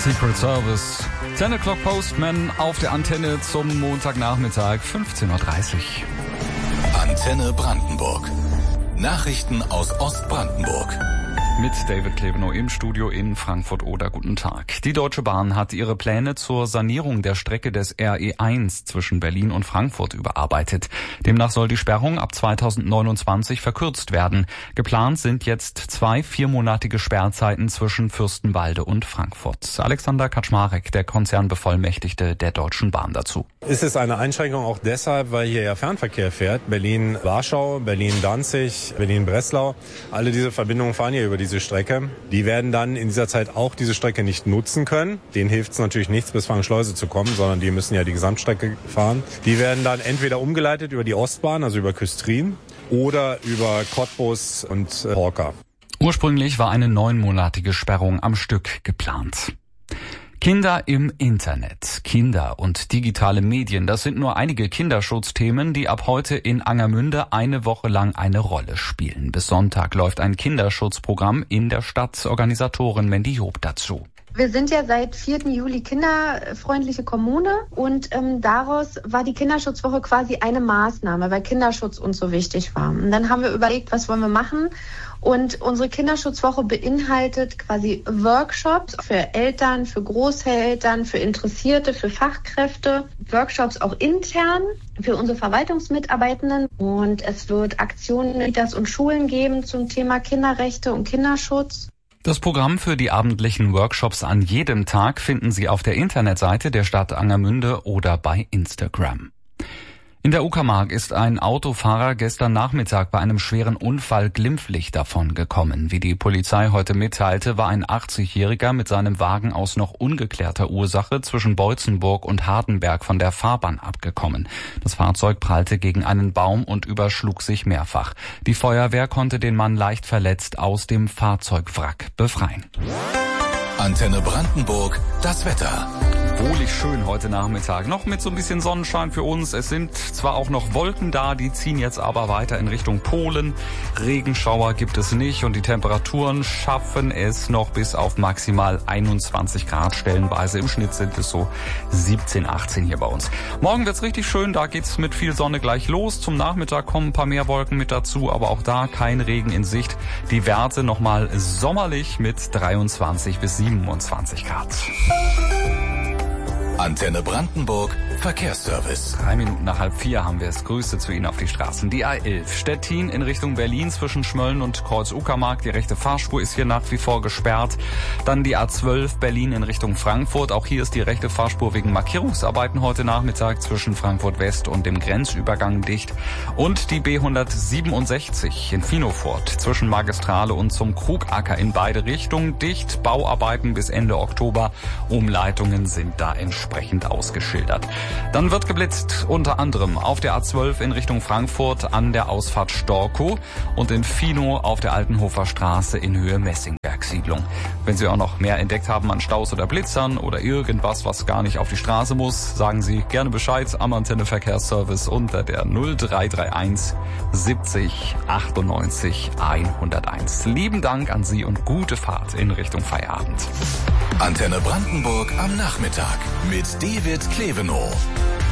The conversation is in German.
Secret Service. 10 O'Clock Postman auf der Antenne zum Montagnachmittag, 15.30 Uhr. Antenne Brandenburg. Nachrichten aus Ostbrandenburg. Mit David Klevenow im Studio in Frankfurt-Oder. Guten Tag. Die Deutsche Bahn hat ihre Pläne zur Sanierung der Strecke des RE1 zwischen Berlin und Frankfurt überarbeitet. Demnach soll die Sperrung ab 2029 verkürzt werden. Geplant sind jetzt 2 viermonatige Sperrzeiten zwischen Fürstenwalde und Frankfurt. Alexander Kaczmarek, der Konzernbevollmächtigte der Deutschen Bahn, dazu. Es ist eine Einschränkung auch deshalb, weil hier ja Fernverkehr fährt. Berlin-Warschau, Berlin-Danzig, Berlin-Breslau. Alle diese Verbindungen fahren hier über diese Strecke. Die werden dann in dieser Zeit auch diese Strecke nicht nutzen können. Denen hilft es natürlich nichts, bis Frankenschleuse zu kommen, sondern die müssen ja die Gesamtstrecke fahren. Die werden dann entweder umgeleitet über die Ostbahn, also über Küstrin, oder über Cottbus und Horka. Ursprünglich war eine 9-monatige Sperrung am Stück geplant. Kinder im Internet, Kinder und digitale Medien, das sind nur einige Kinderschutzthemen, die ab heute in Angermünde eine Woche lang eine Rolle spielen. Bis Sonntag läuft ein Kinderschutzprogramm in der Stadt. Organisatorin Mandy Job dazu. Wir sind ja seit 4. Juli kinderfreundliche Kommune und daraus war die Kinderschutzwoche quasi eine Maßnahme, weil Kinderschutz uns so wichtig war. Und dann haben wir überlegt, was wollen wir machen? Und unsere Kinderschutzwoche beinhaltet quasi Workshops für Eltern, für Großeltern, für Interessierte, für Fachkräfte, Workshops auch intern für unsere Verwaltungsmitarbeitenden. Und es wird Aktionen in Kitas und Schulen geben zum Thema Kinderrechte und Kinderschutz. Das Programm für die abendlichen Workshops an jedem Tag finden Sie auf der Internetseite der Stadt Angermünde oder bei Instagram. In der Uckermark ist ein Autofahrer gestern Nachmittag bei einem schweren Unfall glimpflich davongekommen. Wie die Polizei heute mitteilte, war ein 80-Jähriger mit seinem Wagen aus noch ungeklärter Ursache zwischen Beutzenburg und Hardenberg von der Fahrbahn abgekommen. Das Fahrzeug prallte gegen einen Baum und überschlug sich mehrfach. Die Feuerwehr konnte den Mann leicht verletzt aus dem Fahrzeugwrack befreien. Antenne Brandenburg, das Wetter. Wohlig schön heute Nachmittag. Noch mit so ein bisschen Sonnenschein für uns. Es sind zwar auch noch Wolken da, die ziehen jetzt aber weiter in Richtung Polen. Regenschauer gibt es nicht und die Temperaturen schaffen es noch bis auf maximal 21 Grad stellenweise. Im Schnitt sind es so 17, 18 hier bei uns. Morgen wird's richtig schön, da geht's mit viel Sonne gleich los. Zum Nachmittag kommen ein paar mehr Wolken mit dazu, aber auch da kein Regen in Sicht. Die Werte nochmal sommerlich mit 23 bis 27 Grad. Antenne Brandenburg, Verkehrsservice. 3 Minuten nach 3:30 haben wir es. Grüße zu Ihnen auf die Straßen. Die A11 Stettin in Richtung Berlin zwischen Schmölln und Kreuz-Uckermark. Die rechte Fahrspur ist hier nach wie vor gesperrt. Dann die A12 Berlin in Richtung Frankfurt. Auch hier ist die rechte Fahrspur wegen Markierungsarbeiten heute Nachmittag zwischen Frankfurt West und dem Grenzübergang dicht. Und die B167 in Finofort zwischen Magistrale und zum Krugacker in beide Richtungen dicht. Bauarbeiten bis Ende Oktober. Umleitungen sind da entsprechend ausgeschildert. Dann wird geblitzt, unter anderem auf der A12 in Richtung Frankfurt an der Ausfahrt Storkow und in Fino auf der Altenhofer Straße in Höhe Messingberg-Siedlung. Wenn Sie auch noch mehr entdeckt haben an Staus oder Blitzern oder irgendwas, was gar nicht auf die Straße muss, sagen Sie gerne Bescheid am Antenne Verkehrsservice unter der 0331 70 98 101. Lieben Dank an Sie und gute Fahrt in Richtung Feierabend. Antenne Brandenburg am Nachmittag mit David Klevenow.